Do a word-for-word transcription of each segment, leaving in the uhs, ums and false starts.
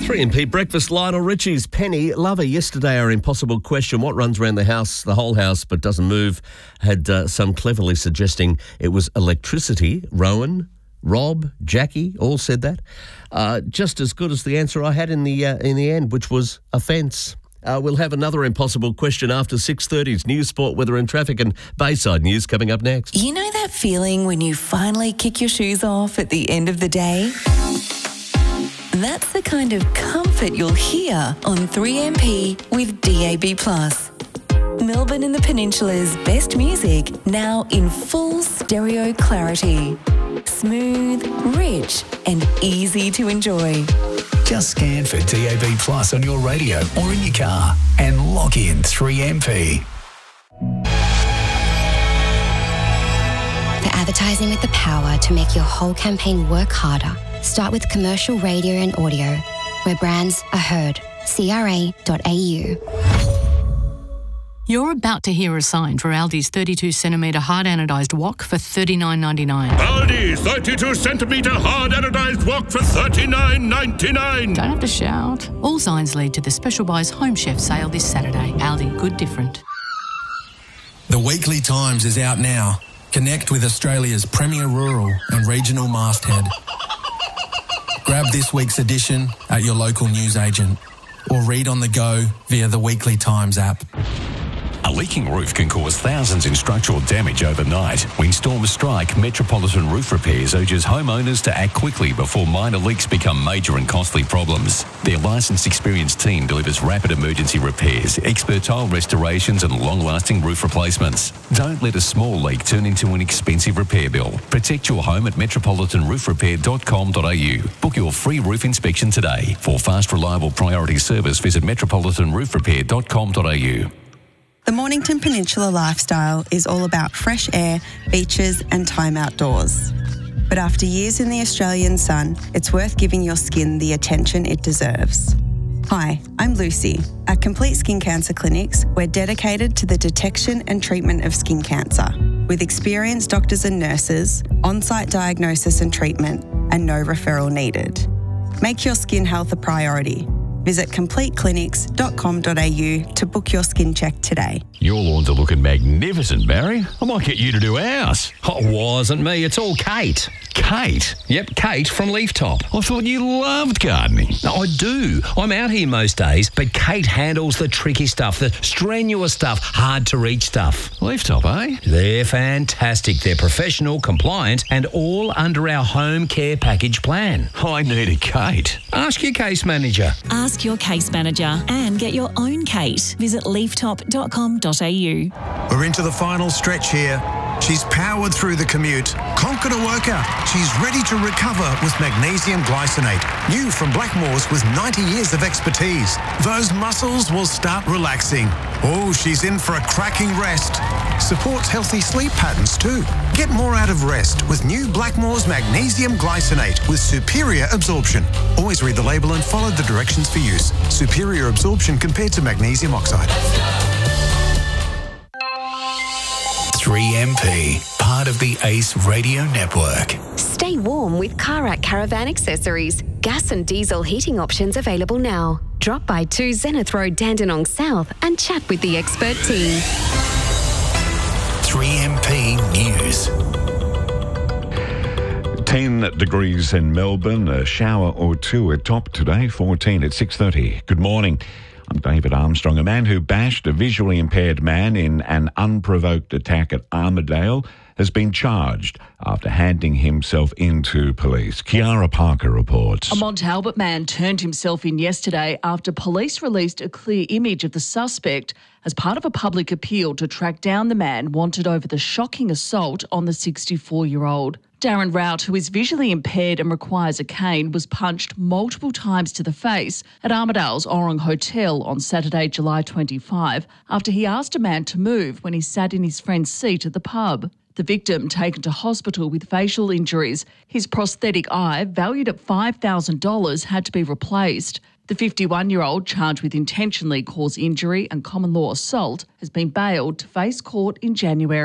three M P Breakfast, Lionel Richie's Penny Lover. Yesterday, our impossible question, what runs around the house, the whole house, but doesn't move, had uh, some cleverly suggesting it was electricity. Rowan, Rob, Jackie, all said that. Uh, just as good as the answer I had in the uh, in the end, which was a fence. Uh, we'll have another impossible question after six thirty's News, Sport, Weather and Traffic and Bayside News coming up next. You know that feeling when you finally kick your shoes off at the end of the day? That's the kind of comfort you'll hear on three M P with D A B plus. Melbourne and the Peninsula's best music now in full stereo clarity. Smooth, rich and easy to enjoy. Just scan for D A B plus on your radio or in your car and log in three M P. For advertising with the power to make your whole campaign work harder, start with commercial radio and audio, where brands are heard. C R A dot A U. You're about to hear a sign for Aldi's thirty-two centimetre hard anodised wok for thirty-nine ninety-nine. Aldi thirty-two centimetre hard anodised wok for thirty-nine ninety-nine. Don't have to shout. All signs lead to the Special Buys Home Chef sale this Saturday. Aldi, good different. The Weekly Times is out now. Connect with Australia's premier rural and regional masthead. Grab this week's edition at your local newsagent or read on the go via the Weekly Times app. A leaking roof can cause thousands in structural damage overnight. When storms strike, Metropolitan Roof Repairs urges homeowners to act quickly before minor leaks become major and costly problems. Their licensed, experienced team delivers rapid emergency repairs, expert tile restorations and long-lasting roof replacements. Don't let a small leak turn into an expensive repair bill. Protect your home at metropolitan roof repair dot com dot a u. Book your free roof inspection today. For fast, reliable priority service, visit metropolitan roof repair dot com dot a u. The Mornington Peninsula lifestyle is all about fresh air, beaches and time outdoors. But after years in the Australian sun, it's worth giving your skin the attention it deserves. Hi, I'm Lucy. At Complete Skin Cancer Clinics, we're dedicated to the detection and treatment of skin cancer, with experienced doctors and nurses, on-site diagnosis and treatment, and no referral needed. Make your skin health a priority. Visit complete clinics dot com dot a u to book your skin check today. Your lawns are looking magnificent, Barry. I might get you to do ours. Oh, it wasn't me, it's all Kate. Kate? Yep, Kate from Leaf Top. I thought you loved gardening. No, I do. I'm out here most days, but Kate handles the tricky stuff, the strenuous stuff, hard to reach stuff. Leaf Top, eh? They're fantastic. They're professional, compliant, and all under our home care package plan. I need a Kate. Ask your case manager. Ask your case manager and get your own Kate. Visit leaf top dot com dot a u. We're into the final stretch here. She's powered through the commute, conquered a workout. She's ready to recover with magnesium glycinate. New from Blackmores with ninety years of expertise. Those muscles will start relaxing. Oh, she's in for a cracking rest. Supports healthy sleep patterns too. Get more out of rest with new Blackmores magnesium glycinate with superior absorption. Always read the label and follow the directions for use. Superior absorption compared to magnesium oxide. three M P, part of the Ace Radio Network. Stay warm with Karak Caravan Accessories. Gas and diesel heating options available now. Drop by two Zenith Road, Dandenong South and chat with the expert team. three M P News. ten degrees in Melbourne, a shower or two at top today, fourteen at six thirty. Good morning. I'm David Armstrong. A man who bashed a visually impaired man in an unprovoked attack at Armadale has been charged after handing himself in to police. Kiara Parker reports. A Mont Albert man turned himself in yesterday after police released a clear image of the suspect as part of a public appeal to track down the man wanted over the shocking assault on the sixty-four-year-old. Darren Rout, who is visually impaired and requires a cane, was punched multiple times to the face at Armadale's Orong Hotel on Saturday, July twenty-fifth, after he asked a man to move when he sat in his friend's seat at the pub. The victim, taken to hospital with facial injuries, his prosthetic eye, valued at five thousand dollars, had to be replaced. The fifty-one-year-old, charged with intentionally cause injury and common law assault, has been bailed to face court in January.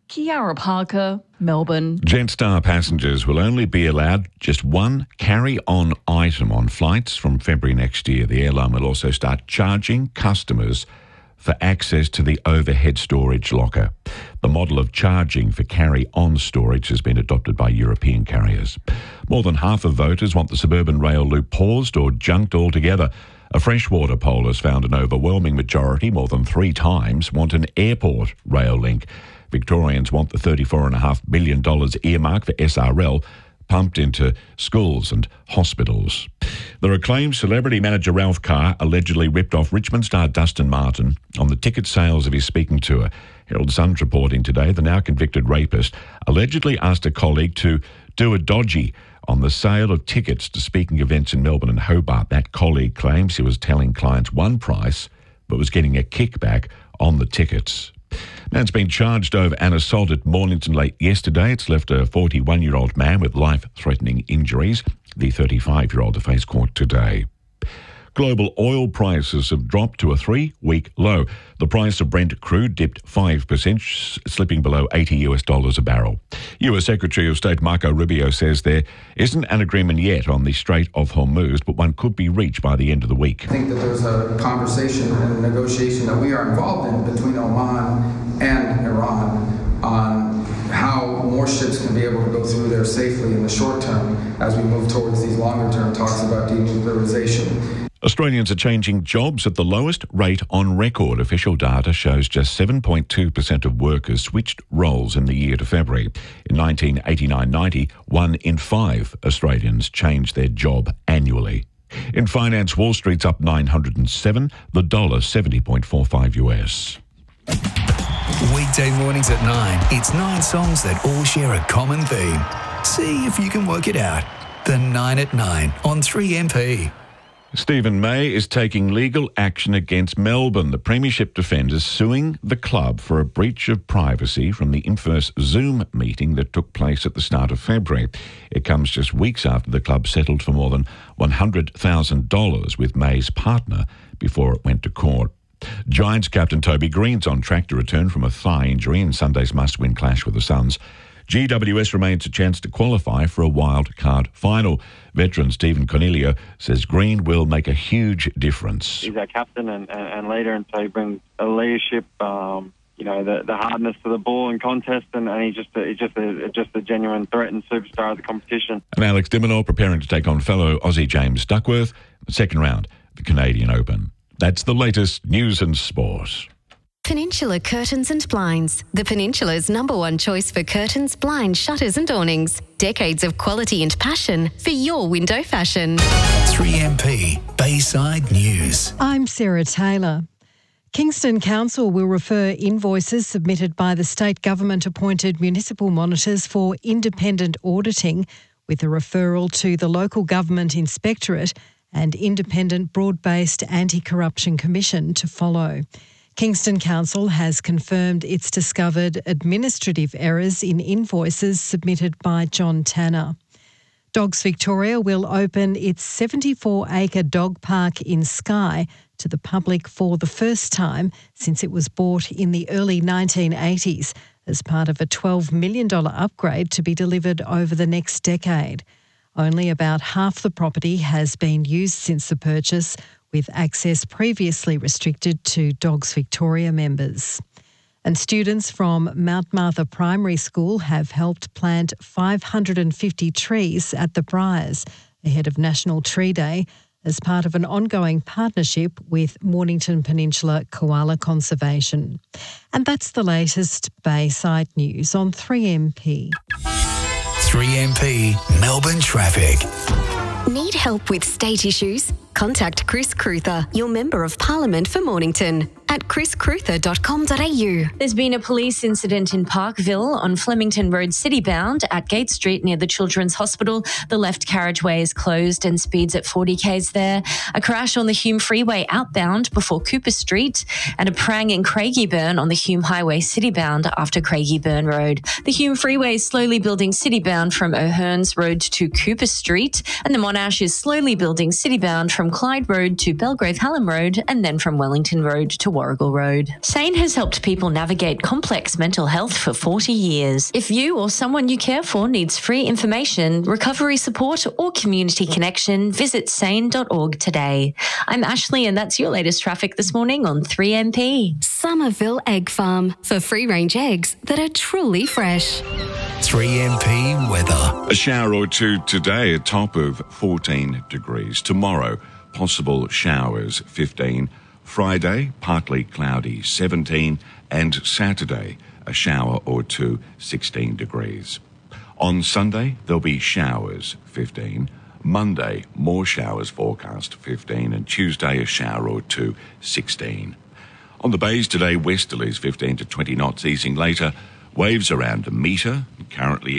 Kiara Parker, Melbourne. Jetstar passengers will only be allowed just one carry-on item on flights from February next year. The airline will also start charging customers for access to the overhead storage locker. The model of charging for carry-on storage has been adopted by European carriers. More than half of voters want the suburban rail loop paused or junked altogether. A freshwater poll has found an overwhelming majority, more than three times, want an airport rail link. Victorians want the thirty-four point five billion dollars earmark for S R L pumped into schools and hospitals. The acclaimed celebrity manager Ralph Carr allegedly ripped off Richmond star Dustin Martin on the ticket sales of his speaking tour. Herald Sun's reporting today the now convicted rapist allegedly asked a colleague to do a dodgy on the sale of tickets to speaking events in Melbourne and Hobart. That colleague claims he was telling clients one price but was getting a kickback on the tickets. Man's been charged over an assault at Mornington late yesterday. It's left a forty-one-year-old man with life-threatening injuries. The thirty-five-year-old to face court today. Global oil prices have dropped to a three-week low. The price of Brent crude dipped five percent, slipping below eighty US dollars a barrel. U S Secretary of State Marco Rubio says there isn't an agreement yet on the Strait of Hormuz, but one could be reached by the end of the week. I think that there's a conversation and a negotiation that we are involved in between Oman and Iran on how more ships can be able to go through there safely in the short term as we move towards these longer term talks about denuclearization. Australians are changing jobs at the lowest rate on record. Official data shows just seven point two percent of workers switched roles in the year to February. In nineteen eighty-nine ninety, one in five Australians changed their job annually. In finance, Wall Street's up nine hundred seven, the dollar seventy point four five US. Weekday mornings at nine, it's nine songs that all share a common theme. See if you can work it out. The nine at nine on three M P. Stephen May is taking legal action against Melbourne. The Premiership defenders suing the club for a breach of privacy from the infamous Zoom meeting that took place at the start of February. It comes just weeks after the club settled for more than one hundred thousand dollars with May's partner before it went to court. Giants captain Toby Green's on track to return from a thigh injury in Sunday's must-win clash with the Suns. G W S remains a chance to qualify for a wild card final. Veteran Stephen Cornelio says Green will make a huge difference. He's our captain and, and, and leader, and so he brings a leadership, um, you know, the, the hardness to the ball and contest, and, and he's just a, he's just a, just a genuine threat and superstar of the competition. And Alex de Minaur preparing to take on fellow Aussie James Duckworth, the second round, the Canadian Open. That's the latest news and sport. Peninsula Curtains and Blinds, the Peninsula's number one choice for curtains, blinds, shutters and awnings. Decades of quality and passion for your window fashion. three M P Bayside News. I'm Sarah Taylor. Kingston Council will refer invoices submitted by the state government-appointed municipal monitors for independent auditing, with a referral to the local government inspectorate and independent broad-based anti-corruption commission to follow. Kingston Council has confirmed it's discovered administrative errors in invoices submitted by John Tanner. Dogs Victoria will open its seventy-four acre dog park in Skye to the public for the first time since it was bought in the early nineteen eighties as part of a twelve million dollars upgrade to be delivered over the next decade. Only about half the property has been used since the purchase, with access previously restricted to Dogs Victoria members. And students from Mount Martha Primary School have helped plant five hundred fifty trees at the Briars ahead of National Tree Day as part of an ongoing partnership with Mornington Peninsula Koala Conservation. And that's the latest Bayside news on three M P. three M P Melbourne traffic. Need help with state issues? Contact Chris Cruther, your Member of Parliament for Mornington, at chris cruther dot com dot a u. There's been a police incident in Parkville on Flemington Road city-bound at Gate Street near the Children's Hospital. The left carriageway is closed and speeds at forty k's there. A crash on the Hume Freeway outbound before Cooper Street, and a prang in Craigieburn on the Hume Highway city-bound after Craigieburn Road. The Hume Freeway is slowly building city-bound from O'Hearns Road to Cooper Street, and the Monash is slowly building city-bound from from Clyde Road to Belgrave Hallam Road and then from Wellington Road to Warrigal Road. SANE has helped people navigate complex mental health for forty years. If you or someone you care for needs free information, recovery support or community connection, visit sane dot org today. I'm Ashley and that's your latest traffic this morning on three M P. Somerville Egg Farm for free-range eggs that are truly fresh. three M P weather. A shower or two today, a top of fourteen degrees. Tomorrow, possible showers, fifteen. Friday, partly cloudy, seventeen. And Saturday, a shower or two, sixteen degrees. On Sunday, there'll be showers, fifteen. Monday, more showers forecast, fifteen. And Tuesday, a shower or two, sixteen. On the bays today, westerlies fifteen to twenty knots, easing later. Waves around a metre, currently